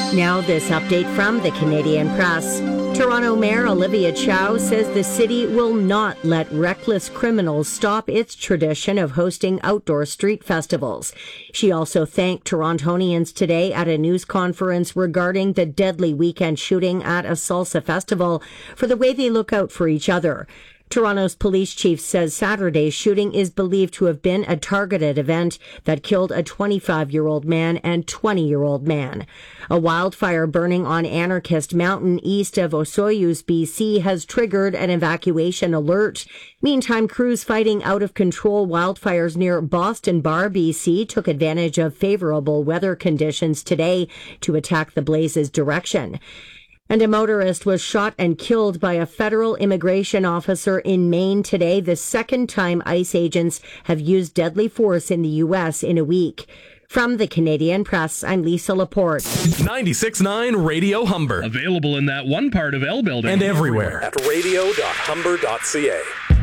Now this update from the Canadian Press. Toronto Mayor Olivia Chow says the city will not let reckless criminals stop its tradition of hosting outdoor street festivals. She also thanked Torontonians today at a news conference regarding the deadly weekend shooting at a salsa festival for the way they look out for each other. Toronto's police chief says Saturday's shooting is believed to have been a targeted event that killed a 25-year-old man and 20-year-old man. A wildfire burning on Anarchist Mountain east of Osoyoos, BC has triggered an evacuation alert. Meantime, crews fighting out-of-control wildfires near Boston Bar, BC took advantage of favorable weather conditions today to attack the blaze's direction. And a motorist was shot and killed by a federal immigration officer in Maine today, the second time ICE agents have used deadly force in the U.S. in a week. From the Canadian Press, I'm Lisa Laporte. 96.9 Radio Humber. Available in that one part of L building. And everywhere at radio.humber.ca.